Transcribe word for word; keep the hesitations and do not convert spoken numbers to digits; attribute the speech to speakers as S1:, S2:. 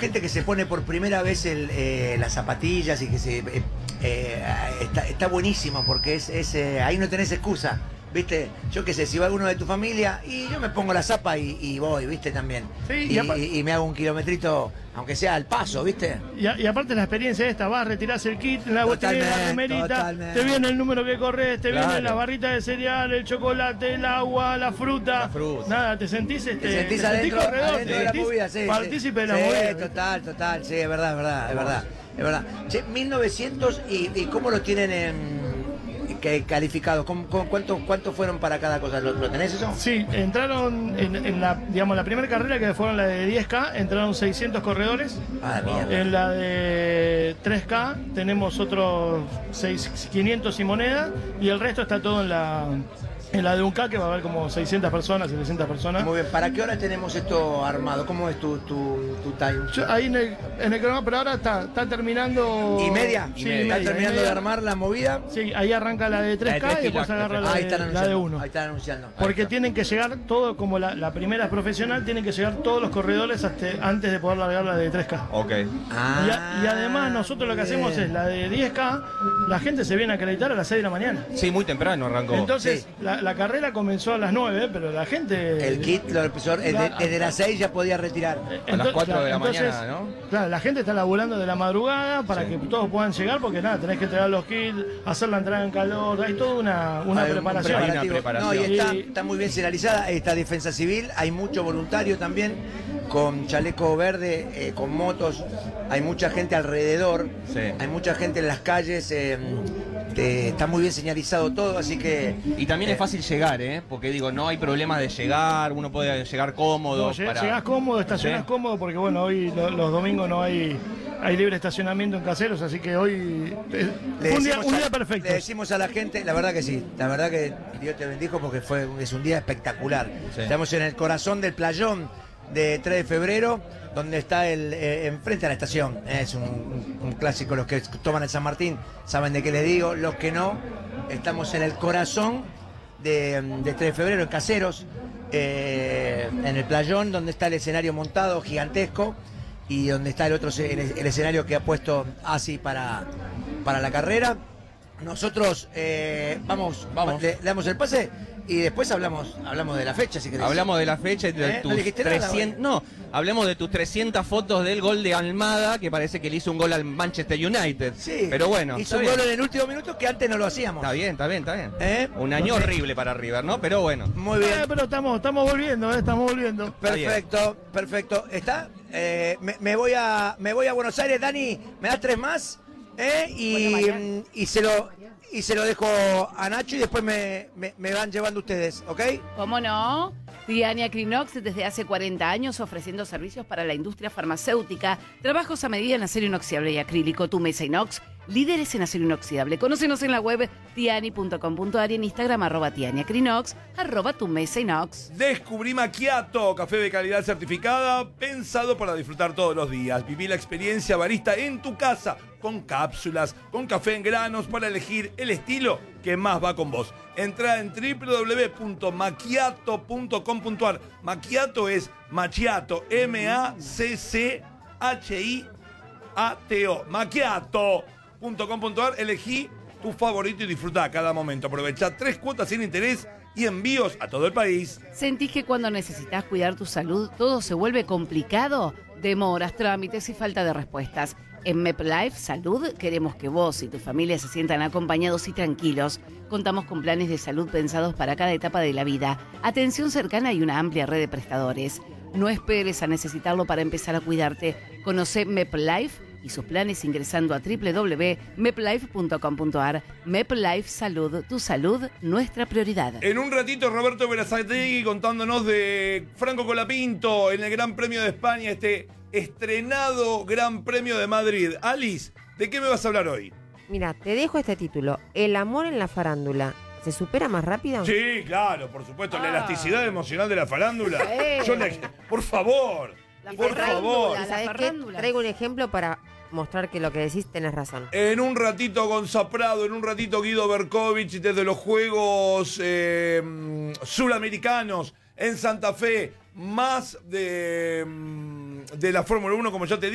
S1: gente que se pone por primera vez el, eh, las zapatillas y que se... Eh, eh, está, está buenísimo porque es, es eh, ahí no tenés excusa. ¿Viste? Yo qué sé, si va alguno de tu familia y yo me pongo la zapa y, y voy, ¿viste? También.
S2: Sí,
S1: y,
S2: y,
S1: y, y me hago un kilometrito, aunque sea al paso, ¿viste?
S2: Y, y aparte la experiencia esta, vas, retirás el kit, la botella, la remerita, te viene el número que corres, te
S3: Claro.
S2: viene la barrita de cereal, el chocolate, el agua, la fruta.
S3: La fruta.
S2: Nada, te sentís, este,
S1: Te sentís
S2: te
S1: adentro,
S2: sentís corredor,
S1: adentro
S2: te
S1: de la
S2: sentís
S1: movida, sí.
S2: partícipe
S1: sí,
S2: de la
S1: sí,
S2: movida.
S1: total, total, sí, es verdad, es verdad, es verdad. Es verdad. Che, mil novecientos y, y ¿cómo lo tienen en... Que calificado, ¿Cómo, cómo, cuánto, ¿cuánto fueron para cada cosa? ¿Lo, lo tenés eso?
S2: Sí, entraron en, en la, digamos, la primera carrera que fueron la de diez K, entraron seiscientos corredores.
S1: Ah, mierda.
S2: En la de tres K tenemos otros seis, quinientos y moneda, y el resto está todo en la, en la de un K, que va a haber como seiscientas personas, setecientas personas.
S1: Muy bien, ¿para qué hora tenemos esto armado? ¿Cómo es tu, tu, tu time?
S2: Yo, ahí en el, en el cronómetro, pero ahora está, está terminando...
S1: ¿Y media?
S2: Sí,
S1: ¿Y
S2: media,
S1: ¿Están
S2: y
S1: terminando
S2: media.
S1: de armar la movida?
S2: Sí, ahí arranca la de tres K
S3: La de
S2: y después
S3: tres K,
S2: agarra la
S1: Ahí
S2: de,
S1: están
S2: la
S1: anunciando.
S2: de uno.
S1: Ahí están anunciando.
S2: Porque
S1: Ahí está.
S2: tienen que llegar todo, como la, la primera es profesional, tienen que llegar todos los corredores hasta, antes de poder largar la de tres K.
S3: Ok.
S1: Ah,
S2: Y, a- y además nosotros lo que
S1: bien.
S2: hacemos es la de diez K, la gente se viene a acreditar a las seis de la mañana.
S3: Sí, muy temprano arrancó.
S2: Entonces,
S1: Sí.
S2: la, la carrera comenzó a las nueve, pero la gente...
S1: El kit lo empezó, desde,
S2: La-
S1: desde las seis ya podía retirar.
S3: A las cuatro de la
S2: entonces,
S3: mañana, ¿no?
S2: Claro, la gente está laburando de la madrugada para
S3: Sí.
S2: que todos puedan llegar, porque nada, tenés que entregar los kits, hacer la entrada en calor, hay toda una, una
S1: Hay un
S2: preparación.
S3: Hay una
S1: preparativo.
S3: preparación.
S1: No, y está,
S2: Y-
S1: está muy bien señalizada, está Defensa Civil, hay mucho voluntario también, con chaleco verde, eh, con motos, hay mucha gente alrededor,
S3: Sí.
S1: hay mucha gente en las calles, eh, te- está muy bien señalizado todo, así que...
S3: Y también
S1: eh,
S3: es fácil llegar, ¿eh? Porque digo, no hay problemas de llegar, uno puede llegar cómodo.
S2: No, lleg-
S3: para-
S2: Llegás cómodo, estacionás
S3: Sí.
S2: cómodo, porque bueno, hoy lo- los domingos no hay, hay libre estacionamiento en Caseros, así que hoy eh,
S1: Le
S2: fue un día,
S1: decimos
S2: un
S1: a-
S2: día perfecto.
S1: Le decimos a la gente, la verdad que sí, la verdad que Dios te bendijo porque fue, es un día espectacular.
S3: Sí.
S1: Estamos en el corazón del playón de tres de febrero, donde está el eh, enfrente a la estación. Es un, un- un clásico, los que toman el San Martín saben de qué les digo, los que no, estamos en el corazón de, de tres de febrero, en Caseros, eh, en el playón, donde está el escenario montado gigantesco y donde está el otro esce- el, el escenario que ha puesto ASI para, para la carrera. Nosotros eh, vamos,
S3: Vamos.
S1: Le, le damos el pase y después hablamos, hablamos de la fecha, si querés.
S3: Hablamos de la fecha y de
S1: ¿Eh? ¿No
S3: tus
S1: dijiste nada,
S3: trescientas. No, hablemos de tus trescientas fotos del gol de Almada, que parece que le hizo un gol al Manchester United.
S1: Sí,
S3: Pero bueno,
S1: hizo
S3: está
S1: un
S3: bien.
S1: gol en el último minuto que antes no lo hacíamos.
S3: Está bien, está bien, está bien.
S1: ¿Eh?
S3: Un año horrible para River, ¿no? Pero bueno.
S1: Muy bien.
S2: Eh, pero estamos, estamos volviendo, eh, estamos volviendo.
S1: Perfecto, perfecto. ¿Está? Eh, me, me voy a, me voy a Buenos Aires, Dani. ¿Me das tres más? ¿Eh? Y,
S4: Bueno, Mariano.
S1: y se lo y se lo dejo a Nacho y después me, me, me van llevando ustedes, ¿ok?
S4: ¿Cómo no? Diania Crinox desde hace cuarenta años ofreciendo servicios para la industria farmacéutica, trabajos a medida en acero inoxidable y acrílico, tu mesa inox, líderes en acero inoxidable. Conócenos en la web tiani punto com punto ar y en Instagram arroba tianiacrinox, arroba tu mesa inox.
S5: Descubrí Macchiato, café de calidad certificada, pensado para disfrutar todos los días. Viví la experiencia barista en tu casa, con cápsulas, con café en granos, para elegir el estilo que más va con vos. Entra en w w w punto macchiato punto com punto ar. Macchiato es Macchiato, M A C C H I A T O. Macchiato punto com punto ar. Elegí tu favorito y disfruta cada momento. Aprovecha tres cuotas sin interés y envíos a todo el país.
S4: ¿Sentís que cuando necesitas cuidar tu salud todo se vuelve complicado? Demoras, trámites y falta de respuestas. En MepLife Salud queremos que vos y tu familia se sientan acompañados y tranquilos. Contamos con planes de salud pensados para cada etapa de la vida, atención cercana y una amplia red de prestadores. No esperes a necesitarlo para empezar a cuidarte. Conoce MepLife y sus planes ingresando a w w w punto meplife punto com punto ar. MepLife Salud, tu salud, nuestra prioridad.
S5: En un ratito Roberto Berazategui contándonos de Franco Colapinto en el Gran Premio de España, este estrenado Gran Premio de Madrid. Alice, ¿de qué me vas a hablar hoy?
S6: Mira, te dejo este título. ¿El amor en la farándula se supera más rápido?
S5: Sí, claro, por supuesto, la
S4: Ah.
S5: elasticidad emocional de la farándula.
S4: Sí.
S5: Yo le- por favor,
S4: La
S5: por
S4: farándula.
S5: favor.
S4: La
S6: ¿Sabes qué?
S4: farándula.
S6: Traigo un ejemplo para mostrar que lo que decís tenés razón.
S5: En un ratito Gonza Prado, en un ratito Guido Berkovich desde los Juegos eh, Suramericanos en Santa Fe, más de, de la Fórmula uno, como ya te dije.